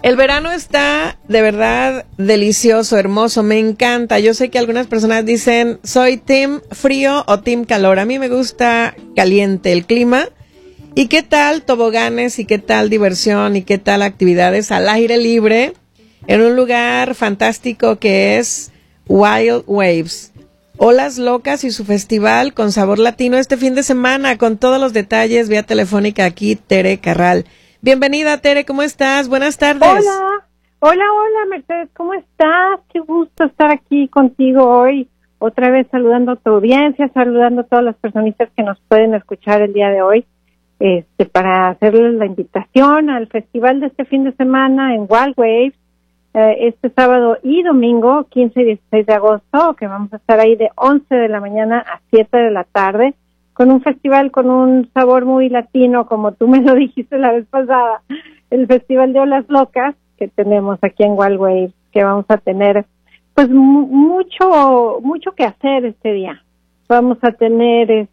El verano está de verdad delicioso, hermoso, me encanta. Yo sé que algunas personas dicen, soy team frío o team calor. A mí me gusta caliente el clima. ¿Y qué tal toboganes y qué tal diversión y qué tal actividades al aire libre en un lugar fantástico que es Wild Waves? Olas Locas y su festival con sabor latino este fin de semana, con todos los detalles vía telefónica aquí, Tere Carral. Bienvenida, Tere, ¿cómo estás? Buenas tardes. Hola, Mercedes, ¿cómo estás? Qué gusto estar aquí contigo hoy, otra vez saludando a tu audiencia, saludando a todas las personitas que nos pueden escuchar el día de hoy, para hacerles la invitación al festival de este fin de semana en Wild Waves, este sábado y domingo, 15 y 16 de agosto, que vamos a estar ahí de 11 de la mañana a 7 de la tarde, con un festival con un sabor muy latino, como tú me lo dijiste la vez pasada, el Festival de Olas Locas que tenemos aquí en Wild Waves, que vamos a tener pues mucho que hacer este día. Vamos a tener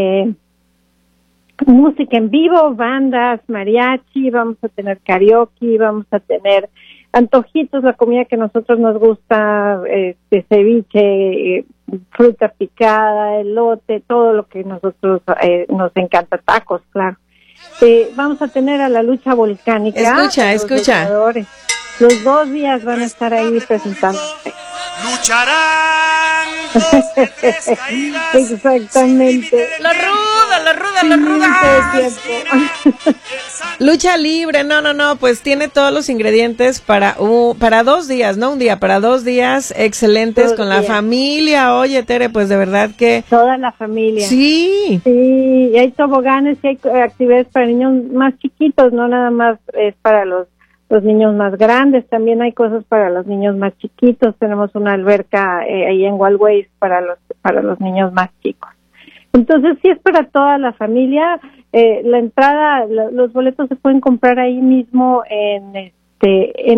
música en vivo, bandas, mariachi, vamos a tener karaoke, vamos a tener antojitos, la comida que a nosotros nos gusta, ceviche, fruta picada, elote, todo lo que nosotros nos encanta, tacos, claro. Vamos a tener a la lucha volcánica. Escucha. Los 2 días van a estar ahí presentándose. Lucharán. Exactamente. La ruda. Lucha libre, no, pues tiene todos los ingredientes para 2 días, no un día, para 2 días excelentes con la familia. Oye, Tere, pues de verdad que... Toda la familia. Sí, y hay toboganes y hay actividades para niños más chiquitos, no nada más es para los niños más grandes, también hay cosas para los niños más chiquitos. Tenemos una alberca ahí en Wild Waves para los niños más chicos. Entonces sí es para toda la familia. La entrada, los boletos se pueden comprar ahí mismo en